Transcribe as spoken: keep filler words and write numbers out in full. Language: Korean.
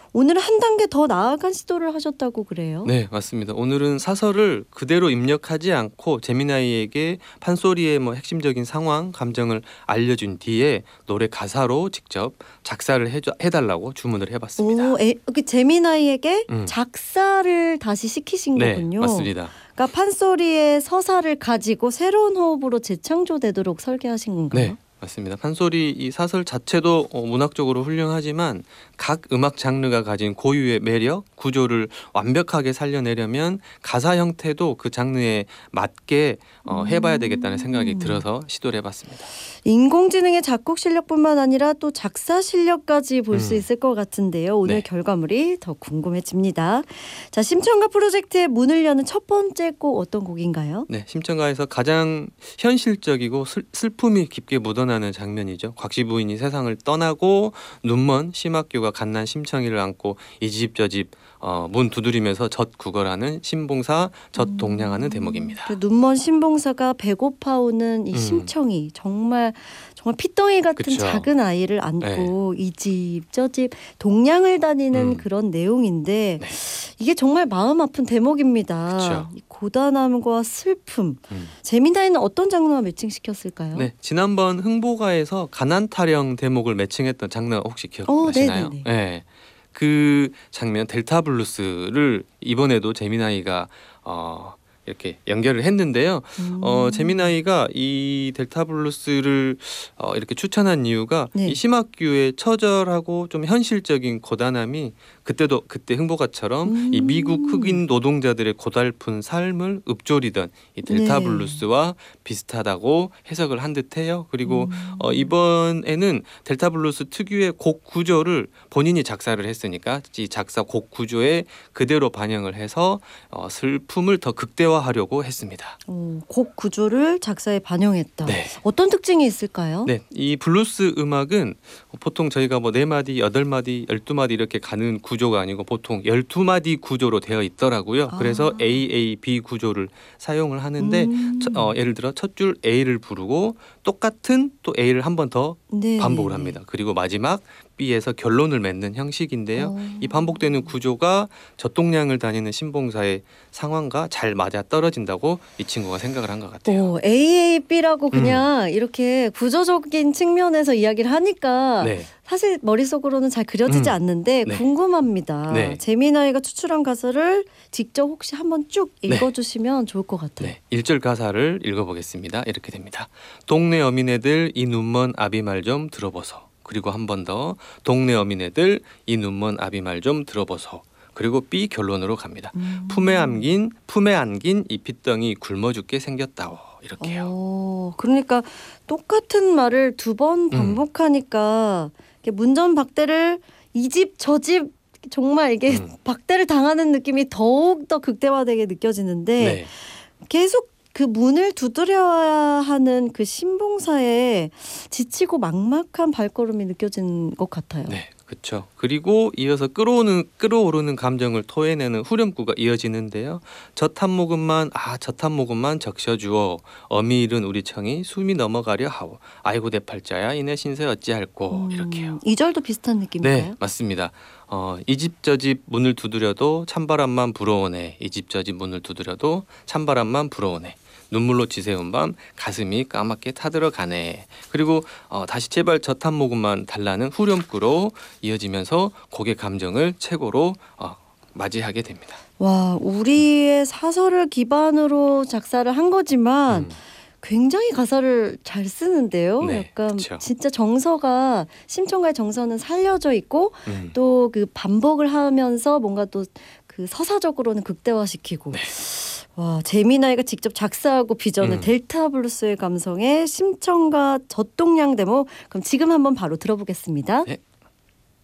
오늘은 한 단계 더 나아간 시도를 하셨다고 그래요? 네, 맞습니다. 오늘은 사설을 그대로 입력하지 않고 제미나이에게 판소리의 뭐 핵심적인 상황, 감정을 알려준 뒤에 노래 가사로 직접 작사를 해줘, 해달라고 주문을 해봤습니다. 오, 에, 그 제미나이에게 음. 작사를 다시 시키신 네, 거군요. 맞습니다. 그러니까 판소리의 서사를 가지고 새로운 호흡으로 재창조되도록 설계하신 건가요? 네, 맞습니다. 판소리 이 사설 자체도 어, 문학적으로 훌륭하지만 각 음악 장르가 가진 고유의 매력, 구조를 완벽하게 살려내려면 가사 형태도 그 장르에 맞게 어, 해봐야 되겠다는 생각이 들어서 시도를 해봤습니다. 인공지능의 작곡 실력뿐만 아니라 또 작사 실력까지 볼 수 음. 있을 것 같은데요. 오늘 네. 결과물이 더 궁금해집니다. 자, 심청가 프로젝트의 문을 여는 첫 번째 곡 어떤 곡인가요? 네, 심청가에서 가장 현실적이고 슬, 슬픔이 깊게 묻어나는 장면이죠. 곽씨 부인이 세상을 떠나고 눈먼 심학교가 갓난 심청이를 안고 이 집 저 집 어, 문 두드리면서 젖 구걸하는 신봉사 젖 동냥하는 대목입니다. 그 눈먼 신봉사가 배고파오는 이 음. 심청이 정말 정말 피덩이 같은 그쵸. 작은 아이를 안고 이 집 저 집 동냥을 다니는 음. 그런 내용인데 네. 이게 정말 마음 아픈 대목입니다. 그쵸. 이 고단함과 슬픔. 음. 제미나이는 어떤 장르와 매칭시켰을까요? 네, 지난번 흥보가에서 가난 타령 대목을 매칭했던 장면 혹시 기억나시나요? 어, 네네네. 네, 그 장면 델타 블루스를 이번에도 제미나이가 어, 이렇게 연결을 했는데요. 음. 어, 제미나이가 이 델타 블루스를 어, 이렇게 추천한 이유가 네. 이 심학규의 처절하고 좀 현실적인 고단함이 그때도 그때 흥보가처럼 음. 이 미국 흑인 노동자들의 고달픈 삶을 읊조리던 이 델타 네. 블루스와 비슷하다고 해석을 한 듯해요. 그리고 음. 어, 이번에는 델타 블루스 특유의 곡 구조를 본인이 작사를 했으니까 이 작사 곡 구조에 그대로 반영을 해서 어, 슬픔을 더 극대화하려고 했습니다. 어, 곡 구조를 작사에 반영했다. 네. 어떤 특징이 있을까요? 네, 이 블루스 음악은 보통 저희가 뭐 네 마디, 여덟 마디, 열두 마디 이렇게 가는 구조가 아니고 보통 열두 마디 구조로 되어 있더라고요. 아. 그래서 A, A, B 구조를 사용을 하는데 음. 첫- 어, 예를 들어 첫 줄 A를 부르고 똑같은 또 A를 한 번 더 네. 반복을 합니다. 그리고 마지막 B에서 결론을 맺는 형식인데요. 어. 이 반복되는 구조가 젖동량을 다니는 신봉사의 상황과 잘 맞아 떨어진다고 이 친구가 생각을 한 것 같아요. 오, 에이에이비라고 그냥 이렇게 구조적인 측면에서 이야기를 하니까 네. 사실 머릿속으로는 잘 그려지지 음. 않는데 네. 궁금합니다. 네. 제미나이가 추출한 가사를 직접 혹시 한번 쭉 네. 읽어주시면 좋을 것 같아요. 네, 일 절 가사를 읽어보겠습니다. 이렇게 됩니다. 동네 어민애들 이 눈먼 아비 말 좀 들어보소. 그리고 한 번 더 동네 어민애들 이 눈먼 아비 말 좀 들어보소. 그리고 B 결론으로 갑니다. 음. 품에 안긴 품에 안긴 이 핏덩이 굶어 죽게 생겼다오. 이렇게요. 오, 그러니까 똑같은 말을 두 번 음. 반복하니까 이렇게 문전박대를 이 집 저 집 정말 이게 음. 박대를 당하는 느낌이 더욱 더 극대화되게 느껴지는데 네. 계속 그 문을 두드려야 하는 그 신봉사의 지치고 막막한 발걸음이 느껴지는 것 같아요. 네, 그렇죠. 그리고 이어서 끌어오는 끌어오르는 감정을 토해내는 후렴구가 이어지는데요. 젖 한 모금만 아 젖 한 모금만 적셔주어 어미일은 우리 청이 숨이 넘어가려 하오. 아이고 내 팔자야 이내 신세 어찌할꼬. 음, 이렇게요. 이 절도 비슷한 느낌인가요? 네, 맞습니다. 어, 이 집 저 집 문을 두드려도 찬바람만 불어오네. 이 집 저 집 문을 두드려도 찬바람만 불어오네. 눈물로 지새운 밤 가슴이 까맣게 타들어가네. 그리고 어, 다시 제발 젖 한 모금만 달라는 후렴구로 이어지면서 곡의 감정을 최고로 어, 맞이하게 됩니다. 와, 우리의 사설을 기반으로 작사를 한 거지만 음. 굉장히 가사를 잘 쓰는데요. 네, 약간 그쵸. 진짜 정서가 심청가의 정서는 살려져 있고 음. 또 그 반복을 하면서 뭔가 또 그 서사적으로는 극대화시키고. 네. 와, 제미나이가 직접 작사하고 빚어낸 음. 델타 블루스의 감성의 심청가 젖동량 대목. 그럼 지금 한번 바로 들어보겠습니다. 네.